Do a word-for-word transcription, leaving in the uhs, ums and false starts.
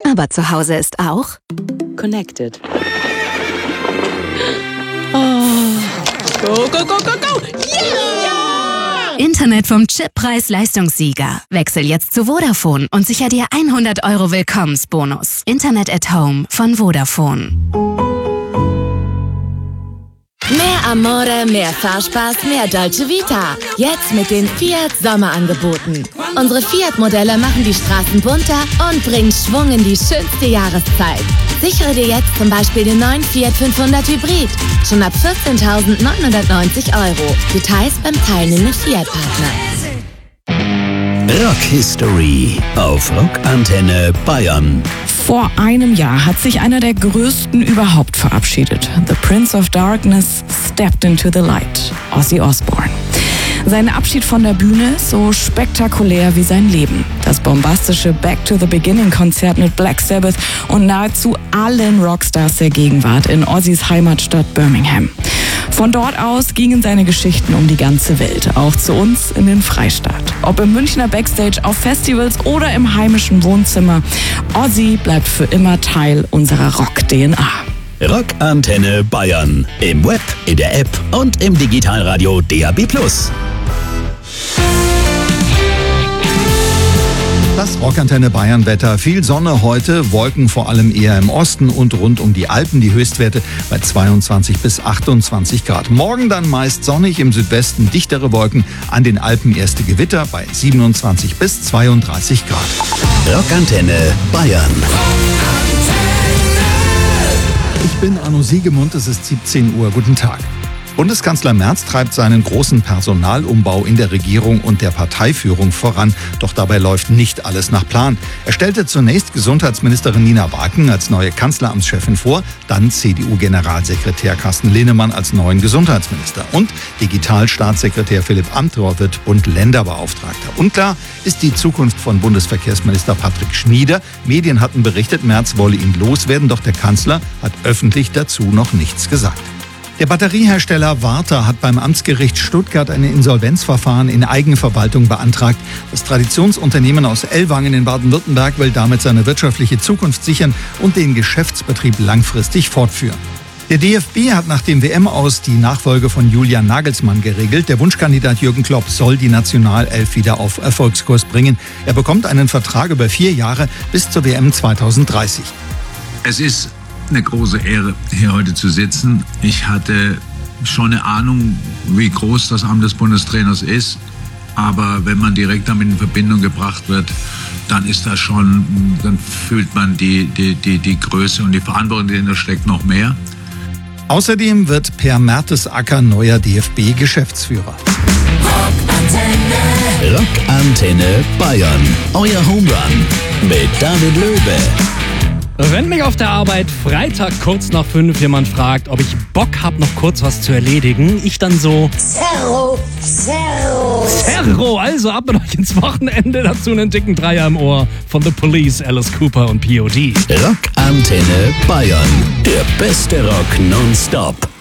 Aber zu Hause ist auch Connected. Oh. Go, go, go, go, go! Yeah! Internet vom Chip-Preis-Leistungssieger. Wechsel jetzt zu Vodafone und sicher dir hundert Euro Willkommensbonus. Internet at Home von Vodafone. Mehr Amore, mehr Fahrspaß, mehr Dolce Vita. Jetzt mit den Fiat Sommerangeboten. Unsere Fiat-Modelle machen die Straßen bunter und bringen Schwung in die schönste Jahreszeit. Sichere dir jetzt zum Beispiel den neuen Fiat fünfhundert Hybrid. Schon ab vierzehntausendneunhundertneunzig Euro. Details beim teilnehmenden Fiat-Partner. Rock History auf Rockantenne Bayern. Vor einem Jahr hat sich einer der größten überhaupt verabschiedet. The Prince of Darkness stepped into the light. Ozzy Osbourne. Sein Abschied von der Bühne ist so spektakulär wie sein Leben. Das bombastische Back to the Beginning-Konzert mit Black Sabbath und nahezu allen Rockstars der Gegenwart in Ozzys Heimatstadt Birmingham. Von dort aus gingen seine Geschichten um die ganze Welt, auch zu uns in den Freistaat. Ob im Münchner Backstage, auf Festivals oder im heimischen Wohnzimmer, Ozzy bleibt für immer Teil unserer Rock-D N A. Rockantenne Bayern. Im Web, in der App und im Digitalradio D A B plus. Das Rockantenne Bayern Wetter. Viel Sonne heute, Wolken vor allem eher im Osten und rund um die Alpen. Die Höchstwerte bei zweiundzwanzig bis achtundzwanzig Grad. Morgen dann meist sonnig, im Südwesten dichtere Wolken, an den Alpen erste Gewitter bei siebenundzwanzig bis zweiunddreißig Grad. Rockantenne Bayern. Ich bin Arno Siegemund, es ist siebzehn Uhr. Guten Tag. Bundeskanzler Merz treibt seinen großen Personalumbau in der Regierung und der Parteiführung voran. Doch dabei läuft nicht alles nach Plan. Er stellte zunächst Gesundheitsministerin Nina Waken als neue Kanzleramtschefin vor, dann C D U-Generalsekretär Carsten Linnemann als neuen Gesundheitsminister. Und Digitalstaatssekretär Philipp Amthor wird Bund-Länder-Beauftragter. Unklar ist die Zukunft von Bundesverkehrsminister Patrick Schmieder. Medien hatten berichtet, Merz wolle ihn loswerden, doch der Kanzler hat öffentlich dazu noch nichts gesagt. Der Batteriehersteller Varta hat beim Amtsgericht Stuttgart ein Insolvenzverfahren in Eigenverwaltung beantragt. Das Traditionsunternehmen aus Ellwangen in Baden-Württemberg will damit seine wirtschaftliche Zukunft sichern und den Geschäftsbetrieb langfristig fortführen. Der D F B hat nach dem W M-Aus die Nachfolge von Julian Nagelsmann geregelt. Der Wunschkandidat Jürgen Klopp soll die Nationalelf wieder auf Erfolgskurs bringen. Er bekommt einen Vertrag über vier Jahre bis zur W M zweitausenddreißig. Es ist eine große Ehre, hier heute zu sitzen. Ich hatte schon eine Ahnung, wie groß das Amt des Bundestrainers ist. Aber wenn man direkt damit in Verbindung gebracht wird, dann ist das schon, dann fühlt man die, die, die, die Größe und die Verantwortung, die dahinter steckt, noch mehr. Außerdem wird Per Mertesacker neuer D F B-Geschäftsführer. Rockantenne. Rockantenne Bayern. Euer Home Run mit David Löwe. Wenn mich auf der Arbeit Freitag kurz nach fünf jemand fragt, ob ich Bock hab, noch kurz was zu erledigen, ich dann so Zerro, Zerro. Zerro, also ab mit euch ins Wochenende, dazu einen dicken Dreier im Ohr von The Police, Alice Cooper und P O D. Rockantenne Bayern, der beste Rock nonstop.